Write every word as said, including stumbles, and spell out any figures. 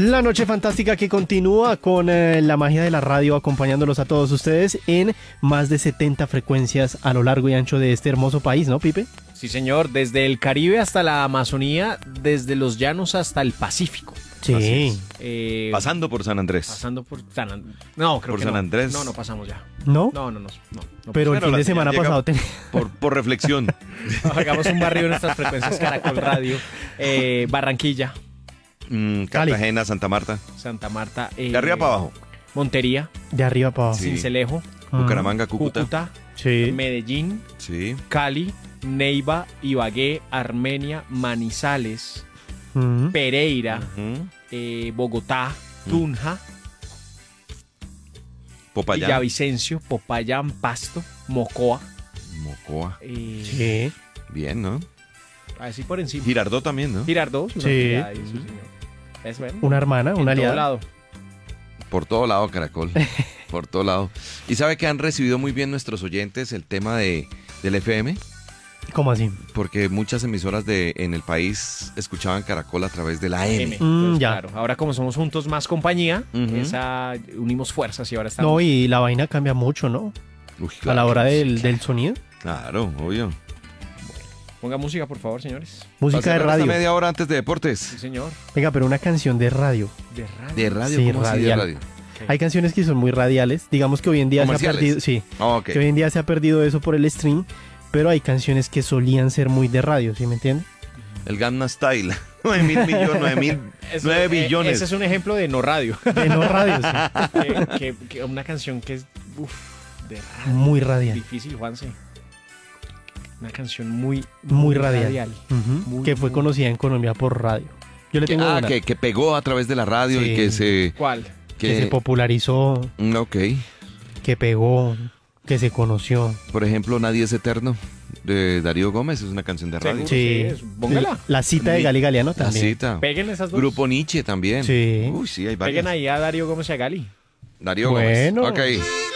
La noche fantástica que continúa con eh, la magia de la radio acompañándolos a todos ustedes en más de setenta frecuencias a lo largo y ancho de este hermoso país, ¿no, Pipe? Sí, señor, desde el Caribe hasta la Amazonía, desde los llanos hasta el Pacífico. Sí. Eh, Pasando por San Andrés. Pasando por San Andrés. No, creo Por que San no. Andrés. No, no pasamos ya. ¿No? No, no, no. no, no Pero el Bueno, fin la de señal semana llega pasado ten- Por, por reflexión. hagamos un barrio en nuestras frecuencias Caracol Radio. Eh, Barranquilla, Mm, Cartagena, Santa Marta. Santa Marta. Eh, De arriba para abajo. Montería, de arriba para abajo. Sí. Cincelejo, Mm. Bucaramanga, Cúcuta. Cúcuta, Sí. Medellín, Sí. Cali, Neiva, Ibagué, Armenia, Manizales, Mm. Pereira, Ujú. eh, Bogotá, Tunja, Popayán. Villavicencio, Popayán, Pasto, Mocoa. Mocoa. Eh, Sí. Bien, ¿no? Así por encima. Girardot también, ¿no? Girardot. Sí. Ay, sí, señor. Es bueno. Una hermana, En una todo aliada. lado. Por todo lado, Caracol. Por todo lado. ¿Y sabe que han recibido muy bien nuestros oyentes el tema de, del F M? ¿Cómo así? Porque muchas emisoras de en el país escuchaban Caracol a través de la M. M. Mm, Entonces, ya. Claro, ahora como somos juntos más compañía, Ujú. esa, unimos fuerzas y ahora estamos. No, y la vaina cambia mucho, ¿no? Uy, A claro la hora que sí. del, del sonido. Claro, obvio. Ponga música, por favor, señores. Música de ¿Va a cerrar esta radio. media hora antes de Sí, deportes? señor. Venga, pero una canción de radio. De radio. ¿De radio? Sí, ¿Cómo así de radial. radio? Ok. Hay canciones que son muy radiales. Digamos que hoy en día se ha ¿Comerciales? perdido. Sí. Ah, ok. Que hoy en día se ha perdido eso por el stream. Pero hay canciones que solían ser muy de radio, ¿sí me entiende? El Gangnam Style. nueve mil millones, nueve mil, Eso- nueve eh, billones. Ese es un ejemplo de no radio. De no radio, sí. que, que- que una canción que es uf, de radio. Muy radial. Difícil, Juanse. Una canción muy, Muy radial. Ujú. Muy, que fue muy- conocida en Colombia por radio. Yo le Que- tengo ah, una que, que pegó a través de la radio Sí. y que se... ¿Cuál? que se popularizó, Mm, Ok. que pegó, que se conoció. Por ejemplo, Nadie es Eterno, de Darío Gómez, es una canción de radio. Seguro. Sí. es. Póngala. La cita de Mi- Gali Galeano La también. cita. Peguen esas dos. Grupo Nietzsche también. Sí. Uy, sí, hay Peguen varios. ahí a Darío Gómez y a Gali. Darío Bueno. Gómez. Ok.